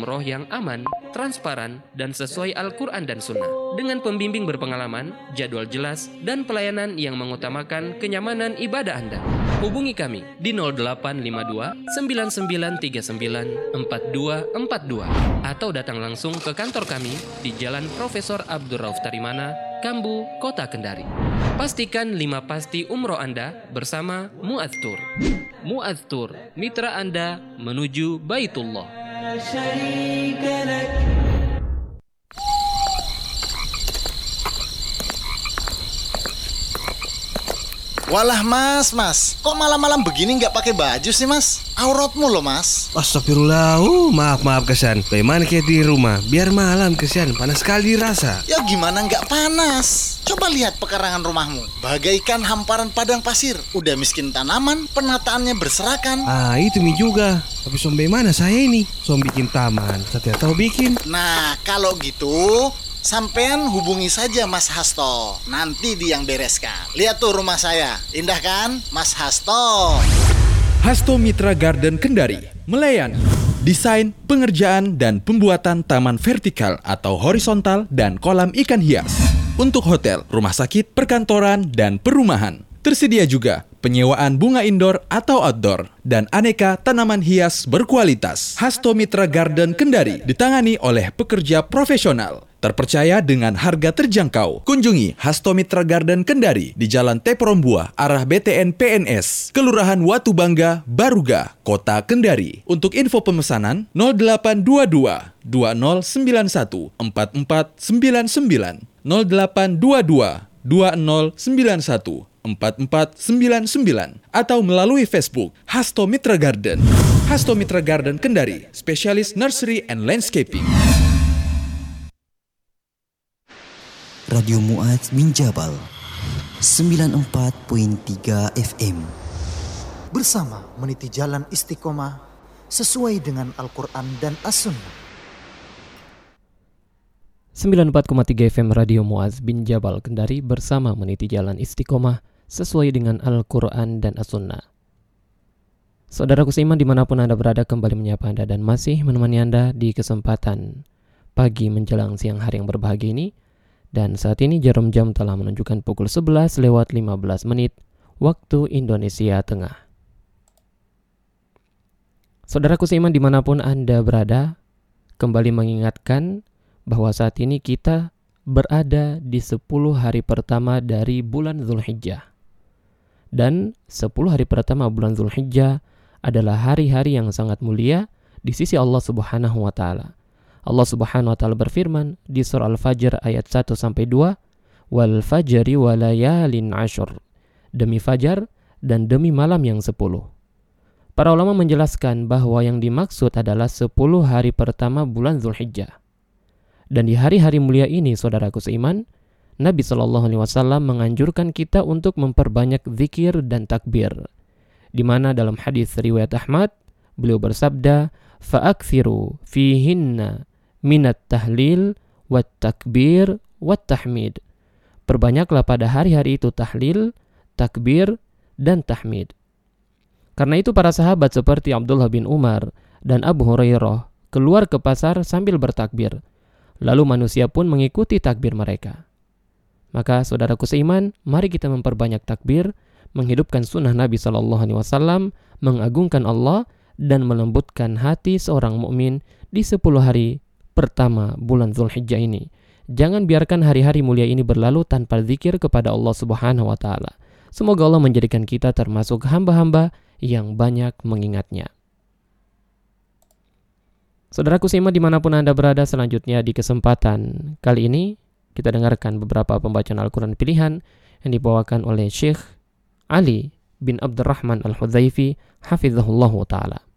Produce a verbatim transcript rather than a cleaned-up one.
umroh yang aman, transparan, dan sesuai Al-Quran dan Sunnah. Dengan pembimbing berpengalaman, jadwal jelas, dan pelayanan yang mengutamakan kenyamanan ibadah Anda. Hubungi kami di nol delapan lima dua sembilan sembilan tiga sembilan empat dua empat dua atau datang langsung ke kantor kami di Jalan Profesor Abdul Rauf Tarimana, Kambu, Kota Kendari. Pastikan lima pasti umroh Anda bersama Mu'adz Tour. Mu'adz Tour, mitra Anda menuju Baitullah. Walah mas, mas, kok malam-malam begini nggak pakai baju sih mas? Auratmu loh mas. Astagfirullah, uh, maaf maaf Kesan. Bagaimana kayak di rumah? Biar malam Kesan, panas sekali rasa. Ya gimana nggak panas? Coba lihat pekarangan rumahmu, bagaikan hamparan padang pasir. Udah miskin tanaman, penataannya berserakan. Ah itu mi juga. Tapi sombe mana saya ini? Som bikin taman, saya tahu bikin. Nah kalau gitu, sampean hubungi saja Mas Hasto. Nanti dia yang bereskan. Lihat tuh rumah saya, indah kan Mas Hasto? Hasto Mitra Garden Kendari melayani desain, pengerjaan, dan pembuatan taman vertikal atau horizontal dan kolam ikan hias untuk hotel, rumah sakit, perkantoran, dan perumahan. Tersedia juga penyewaan bunga indoor atau outdoor dan aneka tanaman hias berkualitas. Hasto Mitra Garden Kendari ditangani oleh pekerja profesional, terpercaya dengan harga terjangkau. Kunjungi Hasto Mitra Garden Kendari di Jalan Teporombuah, arah B T N P N S, Kelurahan Watu Bangga, Baruga, Kota Kendari. Untuk info pemesanan nol delapan dua dua dua nol sembilan satu empat empat sembilan sembilan, nol delapan dua dua dua nol sembilan satu empat empat sembilan sembilan atau melalui Facebook Hasto Mitra Garden. Hasto Mitra Garden Kendari, spesialis nursery and landscaping. Radio Mu'adz bin Jabal sembilan puluh empat koma tiga F M. Bersama meniti jalan istiqomah sesuai dengan Al-Quran dan As-Sunnah. sembilan puluh empat koma tiga F M Radio Mu'adz bin Jabal Kendari bersama meniti jalan istiqomah sesuai dengan Al-Quran dan As-Sunnah. Saudaraku seiman dimanapun Anda berada, kembali menyapa Anda dan masih menemani Anda di kesempatan pagi menjelang siang hari yang berbahagia ini. Dan saat ini jarum jam telah menunjukkan pukul sebelas lewat lima belas menit waktu Indonesia Tengah. Saudaraku seiman dimanapun Anda berada, kembali mengingatkan bahwa saat ini kita berada di sepuluh hari pertama dari bulan Dzulhijjah. Dan sepuluh hari pertama bulan Dzulhijjah adalah hari-hari yang sangat mulia di sisi Allah Subhanahu wa taala. Allah Subhanahu wa taala berfirman di surah Al-Fajr ayat satu sampai dua, "Wal fajri wa layalin ashur." Demi fajar dan demi malam yang sepuluh. Para ulama menjelaskan bahwa yang dimaksud adalah sepuluh hari pertama bulan Dzulhijjah. Dan di hari-hari mulia ini, saudaraku seiman, Nabi shallallahu alaihi wasallam menganjurkan kita untuk memperbanyak zikir dan takbir. Di mana dalam hadis riwayat Ahmad, beliau bersabda, "Fa'akthiru fihinna minat tahlil wat takbir wat tahmid." Perbanyaklah pada hari-hari itu tahlil, takbir, dan tahmid. Karena itu para sahabat seperti Abdullah bin Umar dan Abu Hurairah keluar ke pasar sambil bertakbir. Lalu manusia pun mengikuti takbir mereka. Maka saudaraku seiman, mari kita memperbanyak takbir, menghidupkan sunnah Nabi shallallahu alaihi wasallam, mengagungkan Allah, dan melembutkan hati seorang mukmin di sepuluh hari pertama bulan Dzulhijjah ini. Jangan biarkan hari-hari mulia ini berlalu tanpa zikir kepada Allah Subhanahu wa taala. Semoga Allah menjadikan kita termasuk hamba-hamba yang banyak mengingatnya. Saudaraku seiman dimanapun Anda berada, selanjutnya di kesempatan kali ini kita dengarkan beberapa pembacaan Al-Quran pilihan yang dibawakan oleh Syekh Ali bin Abdurrahman Al-Hudzaifi hafizahullah ta'ala.